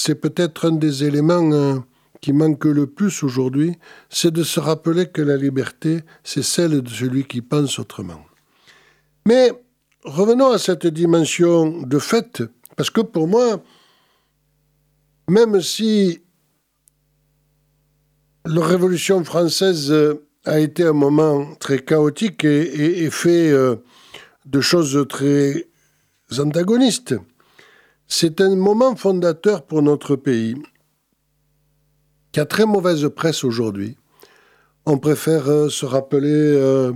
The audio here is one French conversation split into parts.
c'est peut-être un des éléments qui manque le plus aujourd'hui, c'est de se rappeler que la liberté, c'est celle de celui qui pense autrement. Mais revenons à cette dimension de fait, parce que pour moi, même si la Révolution française a été un moment très chaotique et fait de choses très antagonistes, c'est un moment fondateur pour notre pays qui a très mauvaise presse aujourd'hui. On préfère se rappeler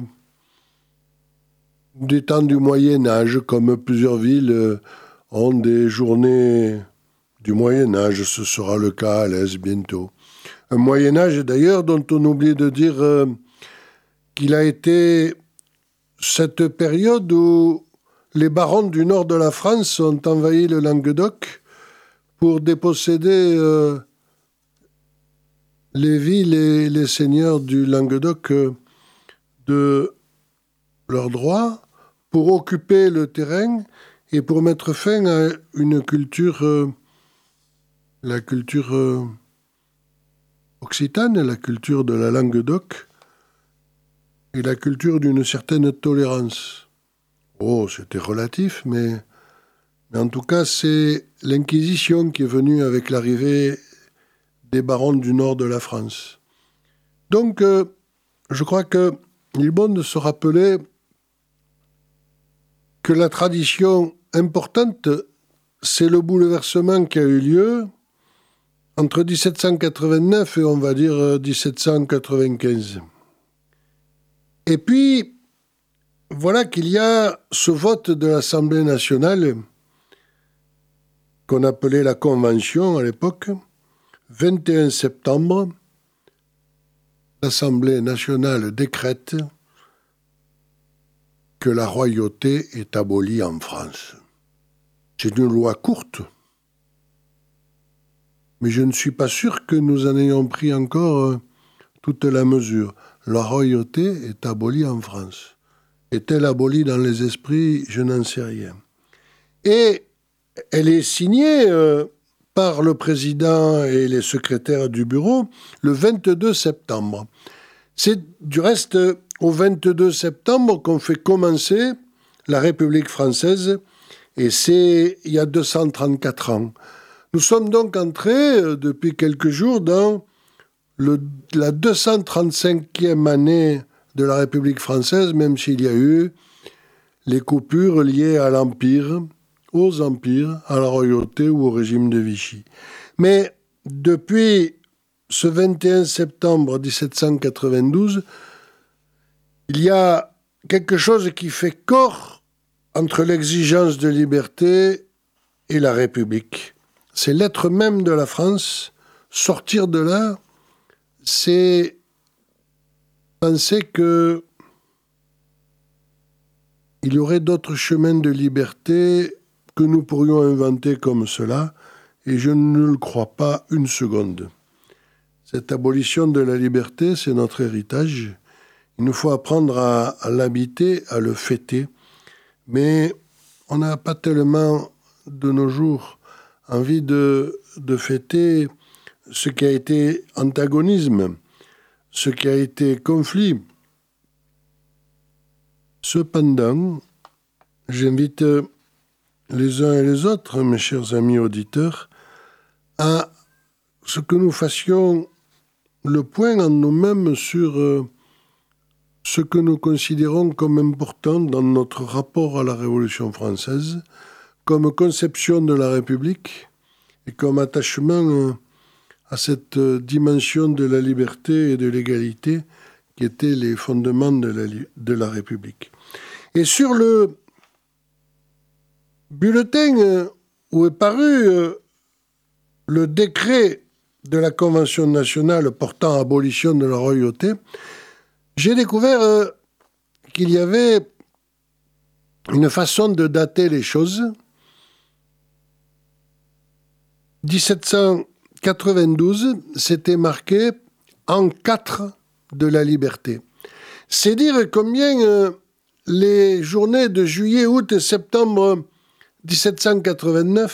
des temps du Moyen-Âge, comme plusieurs villes ont des journées du Moyen-Âge. Ce sera le cas à l'Est bientôt. Un Moyen-Âge, d'ailleurs, dont on oublie de dire qu'il a été cette période où les barons du nord de la France ont envahi le Languedoc pour déposséder les villes et les seigneurs du Languedoc de leurs droits, pour occuper le terrain et pour mettre fin à une culture, la culture occitane, la culture de la Languedoc et la culture d'une certaine tolérance. Oh, c'était relatif, mais en tout cas, c'est l'Inquisition qui est venue avec l'arrivée des barons du nord de la France. Donc, je crois qu'il est bon de se rappeler que la tradition importante, c'est le bouleversement qui a eu lieu entre 1789 et, on va dire, 1795. Et puis, voilà qu'il y a ce vote de l'Assemblée nationale, qu'on appelait la Convention à l'époque, 21 septembre, l'Assemblée nationale décrète que la royauté est abolie en France. C'est une loi courte, mais je ne suis pas sûr que nous en ayons pris encore toute la mesure. La royauté est abolie en France. Est-elle abolie dans les esprits? Je n'en sais rien. Et elle est signée par le président et les secrétaires du bureau le 22 septembre. C'est du reste au 22 septembre qu'on fait commencer la République française, et c'est il y a 234 ans. Nous sommes donc entrés, depuis quelques jours, dans la 235e année de la République française, même s'il y a eu les coupures liées à l'Empire, aux empires, à la royauté ou au régime de Vichy. Mais depuis ce 21 septembre 1792, il y a quelque chose qui fait corps entre l'exigence de liberté et la République. C'est l'être même de la France. Sortir de là, c'est penser que il y aurait d'autres chemins de liberté que nous pourrions inventer comme cela, et je ne le crois pas une seconde. Cette abolition de la liberté, c'est notre héritage. Il nous faut apprendre à l'habiter, à le fêter, mais on n'a pas tellement, de nos jours, envie de fêter ce qui a été antagonisme, ce qui a été conflit. Cependant, j'invite les uns et les autres, mes chers amis auditeurs, à ce que nous fassions le point en nous-mêmes sur ce que nous considérons comme important dans notre rapport à la Révolution française, comme conception de la République et comme attachement à cette dimension de la liberté et de l'égalité qui étaient les fondements de la République. Et sur le bulletin où est paru le décret de la Convention nationale portant abolition de la royauté, j'ai découvert qu'il y avait une façon de dater les choses. 1792, c'était marqué en 4 de la liberté. C'est dire combien les journées de juillet, août et septembre 1789